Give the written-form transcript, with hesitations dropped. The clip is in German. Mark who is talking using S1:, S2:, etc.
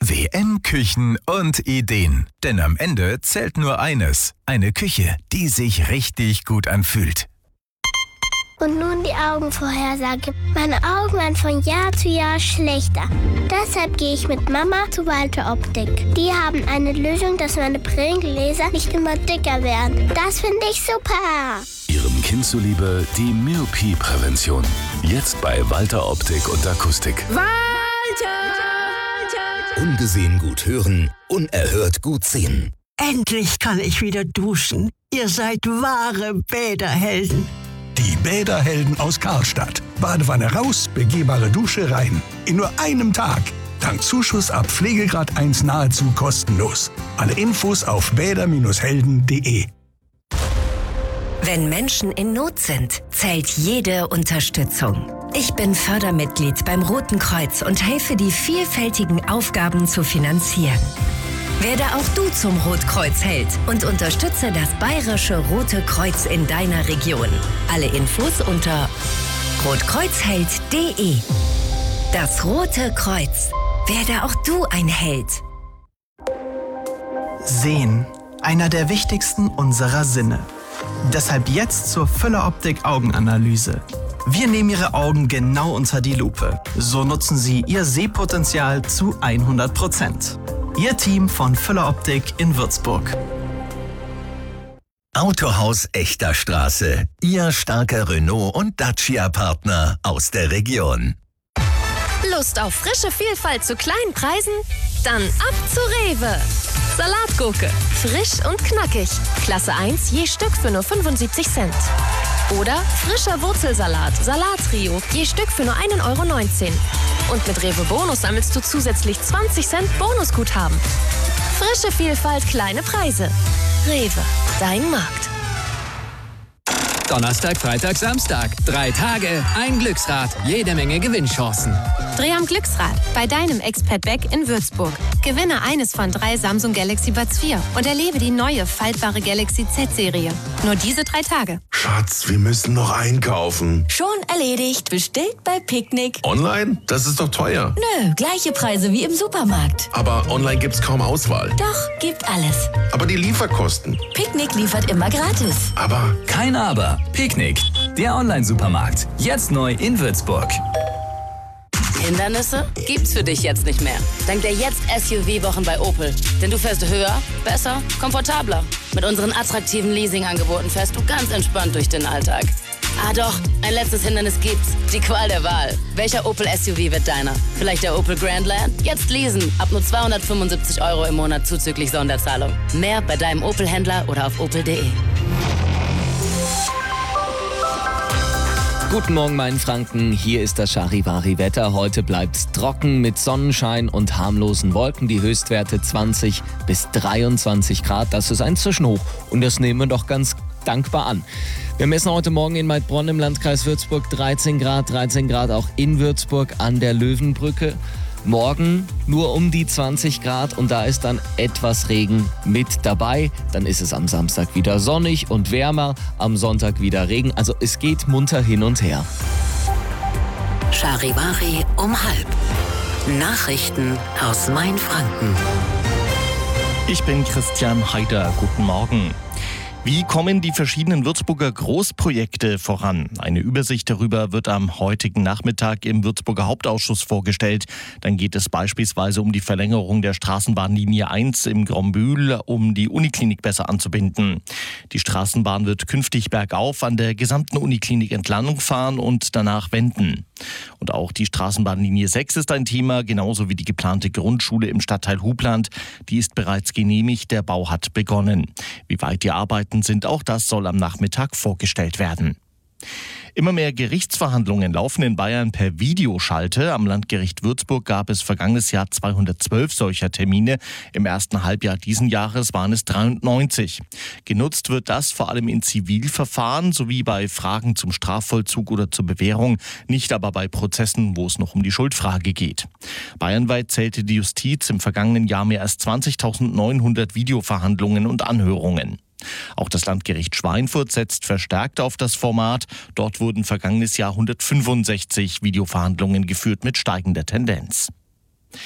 S1: WM, Küchen und Ideen. Denn am Ende zählt nur eines. Eine Küche, die sich richtig gut anfühlt.
S2: Und nun die Augenvorhersage. Meine Augen werden von Jahr zu Jahr schlechter. Deshalb gehe ich mit Mama zu Walter Optik. Die haben eine Lösung, dass meine Brillengläser nicht immer dicker werden. Das finde ich super.
S3: Ihrem Kind zuliebe die Myopie-Prävention. Jetzt bei Walter Optik und Akustik.
S4: Walter!
S5: Ungesehen gut hören, unerhört gut sehen.
S4: Endlich kann ich wieder duschen. Ihr seid wahre Bäderhelden.
S6: Die Bäderhelden aus Karlstadt. Badewanne raus, begehbare Dusche rein. In nur einem Tag. Dank Zuschuss ab Pflegegrad 1 nahezu kostenlos. Alle Infos auf bäder-helden.de.
S7: Wenn Menschen in Not sind, zählt jede Unterstützung. Ich bin Fördermitglied beim Roten Kreuz und helfe, die vielfältigen Aufgaben zu finanzieren. Werde auch du zum Rotkreuzheld und unterstütze das Bayerische Rote Kreuz in deiner Region. Alle Infos unter rotkreuzheld.de. Das Rote Kreuz. Werde auch du ein Held.
S8: Sehen, einer der wichtigsten unserer Sinne. Deshalb jetzt zur Füller-Optik Augenanalyse. Wir nehmen Ihre Augen genau unter die Lupe. So nutzen Sie Ihr Sehpotenzial zu 100%. Ihr Team von Füller-Optik in Würzburg.
S5: Autohaus Echter Straße. Ihr starker Renault- und Dacia-Partner aus der Region.
S9: Lust auf frische Vielfalt zu kleinen Preisen? Dann ab zu Rewe. Salatgurke, frisch und knackig. Klasse 1 je Stück für nur 75 Cent. Oder frischer Wurzelsalat, Salattrio, je Stück für nur 1,19 €. Und mit Rewe Bonus sammelst du zusätzlich 20 Cent Bonusguthaben. Frische Vielfalt, kleine Preise. Rewe, dein Markt.
S10: Donnerstag, Freitag, Samstag. 3 Tage, ein Glücksrad, jede Menge Gewinnchancen.
S9: Dreh am Glücksrad bei deinem Expert Beck in Würzburg. Gewinne eines von 3 Samsung Galaxy Buds 4 und erlebe die neue faltbare Galaxy Z-Serie. Nur diese 3 Tage.
S11: Schatz, wir müssen noch einkaufen.
S12: Schon erledigt. Bestellt bei Picknick.
S11: Online? Das ist doch teuer.
S12: Nö, gleiche Preise wie im Supermarkt.
S11: Aber online gibt's kaum Auswahl.
S12: Doch, gibt alles.
S11: Aber die Lieferkosten.
S12: Picknick liefert immer gratis.
S11: Aber...
S13: Kein Aber. Picknick, der Online-Supermarkt. Jetzt neu in Würzburg.
S14: Hindernisse gibt's für dich jetzt nicht mehr. Dank der Jetzt-SUV-Wochen bei Opel. Denn du fährst höher, besser, komfortabler. Mit unseren attraktiven Leasing-Angeboten fährst du ganz entspannt durch den Alltag. Ah doch, ein letztes Hindernis gibt's. Die Qual der Wahl. Welcher Opel-SUV wird deiner? Vielleicht der Opel Grandland? Jetzt leasen. Ab nur 275 € im Monat zuzüglich Sonderzahlung. Mehr bei deinem Opel-Händler oder auf opel.de.
S15: Guten Morgen, mein Franken. Hier ist das Charivari-Wetter. Heute bleibt's trocken mit Sonnenschein und harmlosen Wolken. Die Höchstwerte 20 bis 23 Grad. Das ist ein Zwischenhoch und das nehmen wir doch ganz dankbar an. Wir messen heute Morgen in Maidbronn im Landkreis Würzburg 13 Grad auch in Würzburg an der Löwenbrücke. Morgen nur um die 20 Grad und da ist dann etwas Regen mit dabei. Dann ist es am Samstag wieder sonnig und wärmer, am Sonntag wieder Regen. Also es geht munter hin und her.
S7: Charivari um 12:30. Nachrichten aus Mainfranken.
S16: Ich bin Christian Haider. Guten Morgen. Wie kommen die verschiedenen Würzburger Großprojekte voran? Eine Übersicht darüber wird am heutigen Nachmittag im Würzburger Hauptausschuss vorgestellt. Dann geht es beispielsweise um die Verlängerung der Straßenbahnlinie 1 im Grombühl, um die Uniklinik besser anzubinden. Die Straßenbahn wird künftig bergauf an der gesamten Uniklinik entlang fahren und danach wenden. Und auch die Straßenbahnlinie 6 ist ein Thema, genauso wie die geplante Grundschule im Stadtteil Hubland. Die ist bereits genehmigt, der Bau hat begonnen. Wie weit die Arbeiten sind, auch das soll am Nachmittag vorgestellt werden. Immer mehr Gerichtsverhandlungen laufen in Bayern per Videoschalte. Am Landgericht Würzburg gab es vergangenes Jahr 212 solcher Termine. Im ersten Halbjahr diesen Jahres waren es 93. Genutzt wird das vor allem in Zivilverfahren sowie bei Fragen zum Strafvollzug oder zur Bewährung, nicht aber bei Prozessen, wo es noch um die Schuldfrage geht. Bayernweit zählte die Justiz im vergangenen Jahr mehr als 20.900 Videoverhandlungen und Anhörungen. Auch das Landgericht Schweinfurt setzt verstärkt auf das Format. Dort wurden vergangenes Jahr 165 Videoverhandlungen geführt mit steigender Tendenz.